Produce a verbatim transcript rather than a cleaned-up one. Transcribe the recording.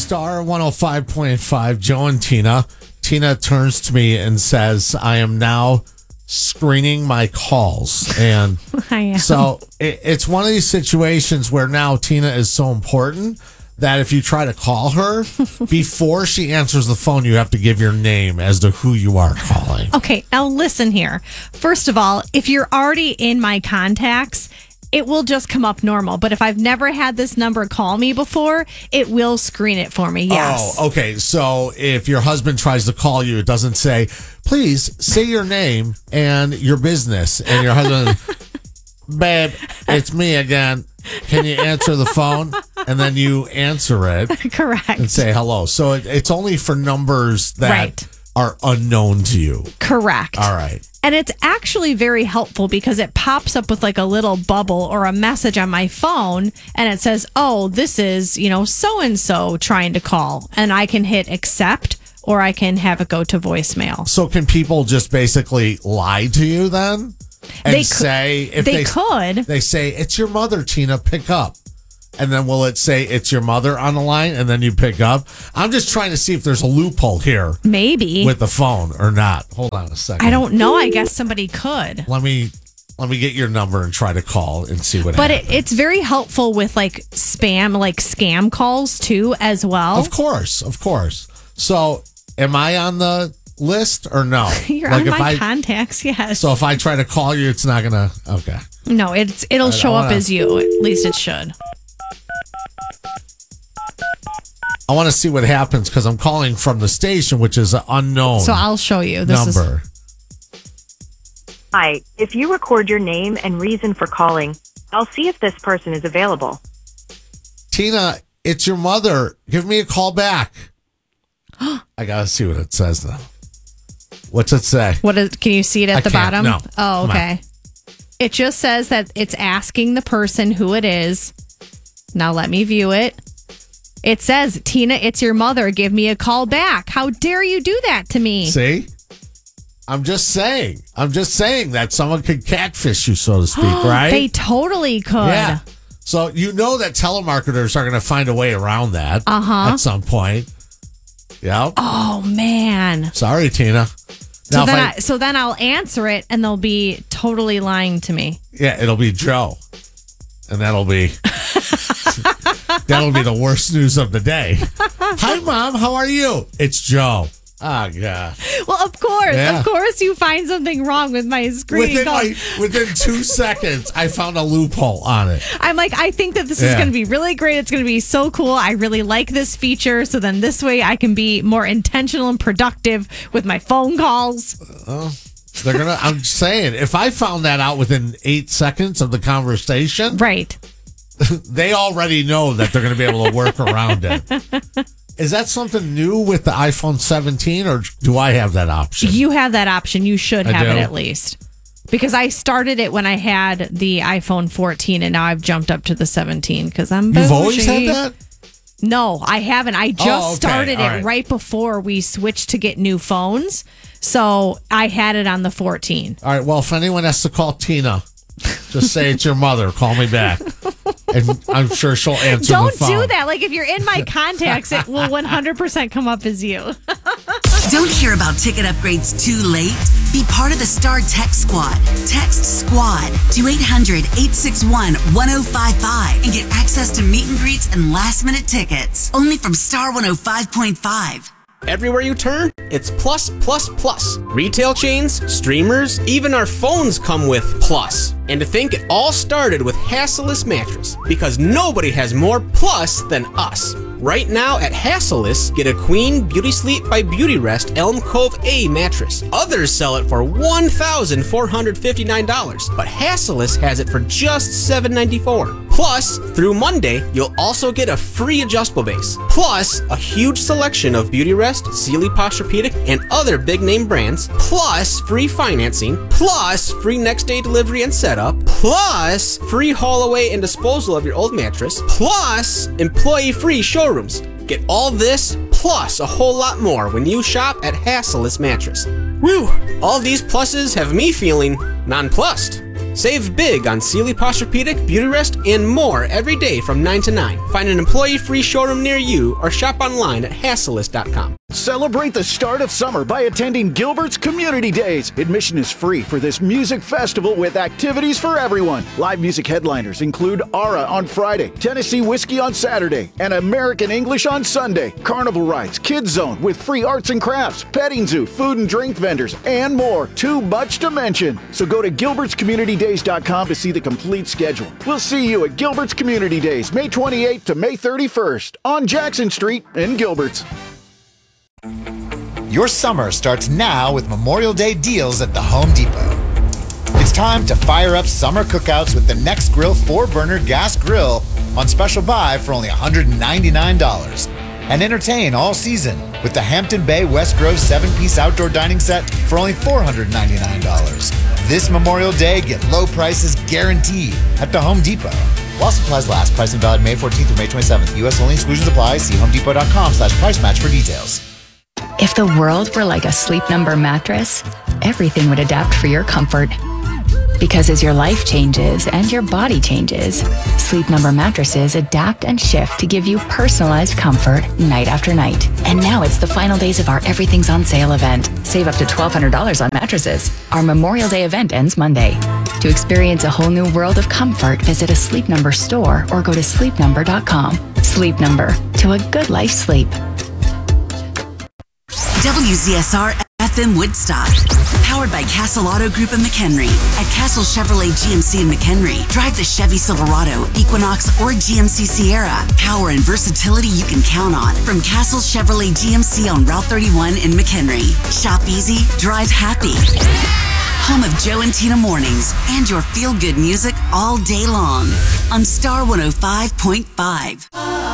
Star one oh five point five, Joe and Tina. Tina turns to me and says, I am now screening my calls. And I am. so it, it's one of these situations where now Tina is so important that if you try to call her, before she answers the phone, you have to give your name as to who you are calling. Okay, now listen here. First of all, if you're already in my contacts, it will just come up normal. But if I've never had this number call me before, it will screen it for me. Yes. Oh, okay. So if your husband tries to call you, it doesn't say, please say your name and your business. And your husband, babe, it's me again. Can you answer the phone? And then you answer it. Correct. And say hello. So it, it's only for numbers that Right. are unknown to you. Correct. All right. And it's actually very helpful because it pops up with like a little bubble or a message on my phone and it says, oh, this is, you know, so-and-so trying to call. And I can hit accept or I can have it go to voicemail. So can people just basically lie to you then? And They cou- say, if they they, could. they say, it's your mother, Tina, pick up. And then will it say it's your mother on the line and then you pick up? I'm just trying to see if there's a loophole here Maybe. with the phone or not. Hold on a second. I don't know. I guess somebody could. Let me let me get your number and try to call and see what But happens. it, it's very helpful with like spam, like scam calls too, as well. Of course, of course. So am I on the list or no? You're Like on if my I- contacts, yes. So if I try to call you, it's not gonna. Okay. no, it's it'll show wanna- up as you. At least it should. I want to see what happens because I'm calling from the station, which is an unknown So I'll show you. This is number. Hi, if you record your name and reason for calling, I'll see if this person is available. Tina, it's your mother. Give me a call back. I gotta see what it says now. What's it say? What is? Can you see it at I the can't, bottom? no. Oh, Come on. okay. It just says that it's asking the person who it is. Now let me view it. It says, Tina, it's your mother. Give me a call back. How dare you do that to me? See? I'm just saying. I'm just saying that someone could catfish you, so to speak, right? They totally could. Yeah. So you know that telemarketers are going to find a way around that Uh-huh. at some point. Yeah. Oh man. Sorry, Tina. So Now, if then, I- I, so then I'll answer it, and they'll be totally lying to me. yeah, it'll be Joe, and that'll be that'll be the worst news of the day. Hi, Mom. How are you? It's Joe. Oh God. Well, of course, Yeah. of course, you find something wrong with my screening Within call. like, within two seconds, I found a loophole on it. I'm like, I think that this is Yeah. going to be really great. It's going to be so cool. I really like this feature. So then this way I can be more intentional and productive with my phone calls. They're gonna. I'm saying, if I found that out within eight seconds of the conversation, Right. they already know that they're going to be able to work around it. Is that something new with the iPhone seventeen, or do I have that option? You have that option. You should I have do? it at least. Because I started it when I had the iPhone fourteen and now I've jumped up to the seventeen because I'm You've always bougie. had that? No, I haven't. I just Oh, okay. started All it right. right before we switched to get new phones. So I had it on the fourteen. All right. Well, if anyone has to call Tina, just say it's your mother. Call me back, and I'm sure she'll answer Don't the phone. do that. Like if you're in my contacts, it will one hundred percent come up as you. Don't hear about ticket upgrades too late? Be part of the Star Text Squad. Text SQUAD to eight hundred, eight six one, one oh five five and get access to meet and greets and last minute tickets. Only from Star one oh five point five. Everywhere you turn, it's plus, plus, plus. Retail chains, streamers, even our phones come with plus. And to think it all started with Hassellus Mattress, because nobody has more plus than us. Right now at Hassellus, get a Queen Beauty Sleep by Beauty Rest Elm Cove A mattress. Others sell it for one thousand four hundred fifty-nine dollars, but Hassellus has it for just seven hundred ninety-four dollars. Plus, through Monday, you'll also get a free adjustable base. Plus, a huge selection of Beauty Rest, Sealy Posturepedic, and other big name brands. Plus, free financing. Plus, free next day delivery and setup. Plus, free haul away and disposal of your old mattress. Plus, employee free showrooms. Get all this, plus a whole lot more when you shop at Hassellus Mattress. Woo! All these pluses have me feeling nonplussed. Save big on Sealy Posturepedic, Beauty Rest, and more every day from nine to nine. Find an employee-free showroom near you or shop online at Hasselist dot com. Celebrate the start of summer by attending Gilbert's Community Days. Admission is free for this music festival with activities for everyone. Live music headliners include Aura on Friday, Tennessee Whiskey on Saturday, and American English on Sunday. Carnival rides, Kids Zone with free arts and crafts, petting zoo, food and drink vendors, and more. Too much to mention. So go to Gilberts Community Days dot com to see the complete schedule. We'll see you at Gilbert's Community Days, May twenty-eighth to May thirty-first on Jackson Street in Gilbert's. Your summer starts now with Memorial Day deals at the Home Depot. It's time to fire up summer cookouts with the Next Grill four burner gas grill on special buy for only one hundred ninety-nine dollars. And entertain all season with the Hampton Bay West Grove seven piece outdoor dining set for only four hundred ninety-nine dollars. This Memorial Day, get low prices guaranteed at the Home Depot. While supplies last, pricing valid May fourteenth through May twenty-seventh. U S only, exclusions apply. See homedepot dot com slash price match for details. If the world were like a Sleep Number mattress, everything would adapt for your comfort. Because as your life changes and your body changes, Sleep Number mattresses adapt and shift to give you personalized comfort night after night. And now it's the final days of our Everything's on Sale event. Save up to twelve hundred dollars on mattresses. Our Memorial Day event ends Monday. To experience a whole new world of comfort, visit a Sleep Number store or go to sleep number dot com. Sleep Number, to a good life sleep. W Z S R F M Woodstock. Powered by Castle Auto Group in McHenry. At Castle Chevrolet G M C in McHenry, drive the Chevy Silverado, Equinox, or G M C Sierra. Power and versatility you can count on. From Castle Chevrolet G M C on Route thirty-one in McHenry. Shop easy, drive happy. Home of Joe and Tina Mornings and your feel-good music all day long on Star one oh five point five.